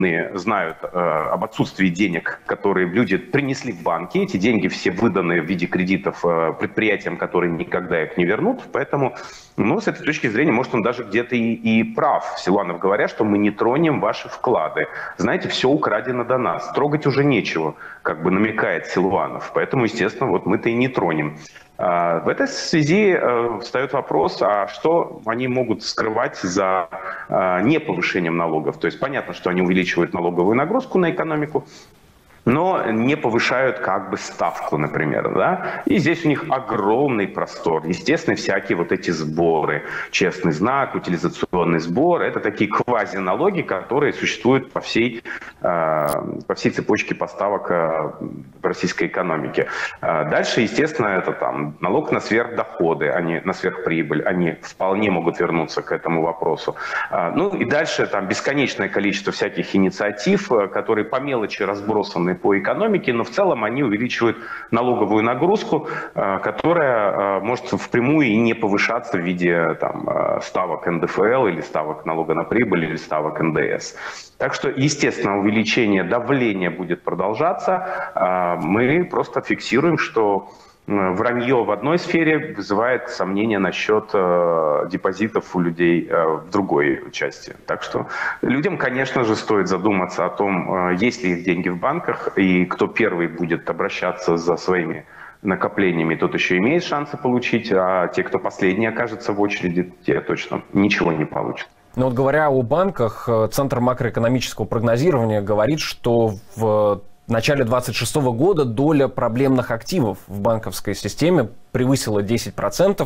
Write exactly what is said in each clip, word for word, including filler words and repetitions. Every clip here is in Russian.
знают э, об отсутствии денег, которые люди принесли в банки. Эти деньги все выданы в виде кредитов э, предприятиям, которые никогда их не вернут. Поэтому, ну, с этой точки зрения, может, он даже где-то и, и прав. Силуанов говоря, что мы не тронем ваши вклады. Знаете, все украдено до нас. Трогать уже нечего, как бы намекает Силуанов. Поэтому, естественно, вот мы-то и не тронем. В этой связи встает вопрос, а что они могут скрывать за неповышением налогов? То есть понятно, что они увеличивают налоговую нагрузку на экономику, но не повышают как бы ставку, например, да, и здесь у них огромный простор. Естественно, всякие вот эти сборы, честный знак, утилизационный сбор, это такие квазиналоги, которые существуют по всей, по всей цепочке поставок в российской экономике. Дальше, естественно, это там налог на сверхдоходы, а не на сверхприбыль, они вполне могут вернуться к этому вопросу. Ну и дальше там бесконечное количество всяких инициатив, которые по мелочи разбросаны по экономике, но в целом они увеличивают налоговую нагрузку, которая может впрямую и не повышаться в виде там, ставок эн дэ эф эл или ставок налога на прибыль или ставок эн дэ эс. Так что, естественно, увеличение давления будет продолжаться. Мы просто фиксируем, что вранье в одной сфере вызывает сомнения насчет э, депозитов у людей э, в другой части. Так что людям, конечно же, стоит задуматься о том, э, есть ли их деньги в банках, и кто первый будет обращаться за своими накоплениями, тот еще имеет шансы получить, а те, кто последний окажется в очереди, те точно ничего не получат. Но вот говоря о банках, Центр макроэкономического прогнозирования говорит, что в В начале две тысячи двадцать шестого года доля проблемных активов в банковской системе превысила десять процентов.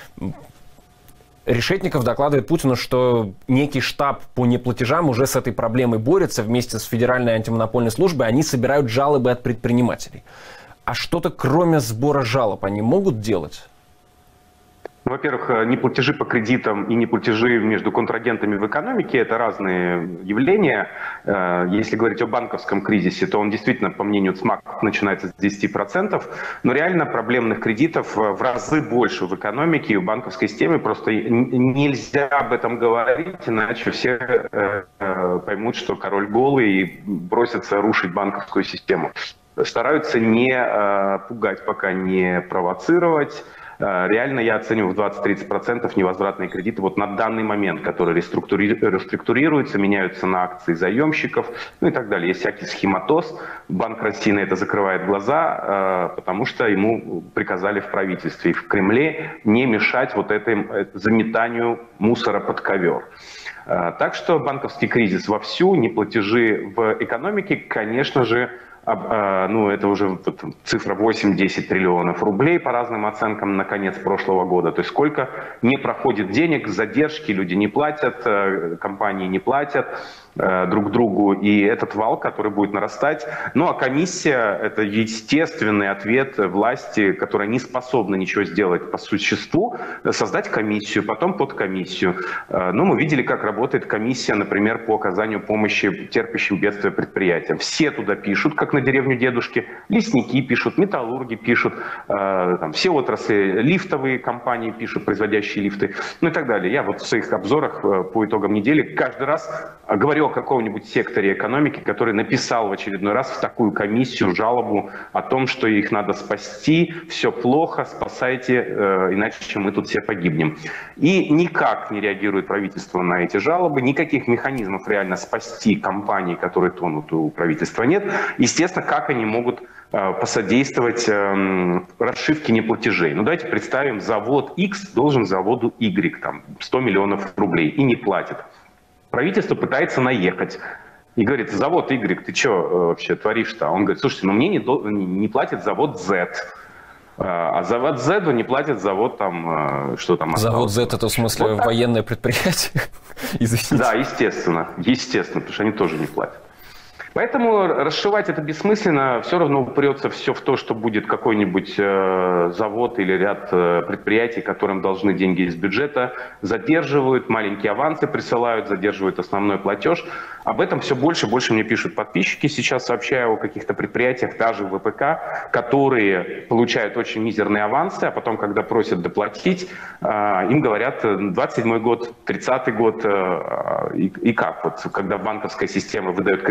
Решетников докладывает Путину, что некий штаб по неплатежам уже с этой проблемой борется вместе с Федеральной антимонопольной службой. Они собирают жалобы от предпринимателей. А что-то кроме сбора жалоб они могут делать? Во-первых, неплатежи по кредитам и неплатежи между контрагентами в экономике – это разные явления. Если говорить о банковском кризисе, то он действительно, по мнению ЦМАК, начинается с десяти процентов. Но реально проблемных кредитов в разы больше в экономике и в банковской системе. Просто нельзя об этом говорить, иначе все поймут, что король голый и бросятся рушить банковскую систему. Стараются не пугать, пока не провоцировать. Реально я оцениваю в двадцать-тридцать процентов невозвратные кредиты вот на данный момент, которые реструктури... реструктурируются, меняются на акции заемщиков, ну и так далее. Есть всякий схематоз. Банк России на это закрывает глаза, потому что ему приказали в правительстве и в Кремле не мешать вот этому заметанию мусора под ковер. Так что банковский кризис вовсю, неплатежи в экономике, конечно же, ну, это уже цифра восемь-десять триллионов рублей по разным оценкам на конец прошлого года. То есть сколько не проходит денег, задержки, люди не платят, компании не платят друг другу. И этот вал, который будет нарастать. Ну, а комиссия – это естественный ответ власти, которая не способна ничего сделать по существу, создать комиссию, потом подкомиссию. Ну, мы видели, как работает комиссия, например, по оказанию помощи терпящим бедствия предприятиям. Все туда пишут, как на деревню дедушки, лесники пишут, металлурги пишут, э, там, все отрасли, лифтовые компании пишут, производящие лифты, ну и так далее. Я вот в своих обзорах э, по итогам недели каждый раз говорю о каком-нибудь секторе экономики, который написал в очередной раз в такую комиссию жалобу о том, что их надо спасти, все плохо, спасайте, э, иначе мы тут все погибнем. И никак не реагирует правительство на эти жалобы, никаких механизмов реально спасти компании, которые тонут, у правительства нет. Естественно, как они могут э, посодействовать э, расшивке неплатежей? Ну, давайте представим, завод X должен заводу Y там, сто миллионов рублей и не платит. Правительство пытается наехать и говорит: завод Y, ты что э, вообще творишь-то? Он говорит: слушайте, ну мне не, до, не платит завод Z. А завод Z не платит завод там, что там завод осталось. Z это в смысле вот военное предприятие? Извините. Да, естественно, естественно, потому что они тоже не платят. Поэтому расшивать это бессмысленно, все равно упрется все в то, что будет какой-нибудь э, завод или ряд э, предприятий, которым должны деньги из бюджета, задерживают, маленькие авансы присылают, задерживают основной платеж. Об этом все больше и больше мне пишут подписчики. Сейчас сообщаю о каких-то предприятиях, даже в ВПК, которые получают очень мизерные авансы, а потом, когда просят доплатить, э, им говорят двадцать седьмой год, тридцатый год, э, и, и как? Вот, когда банковская система выдает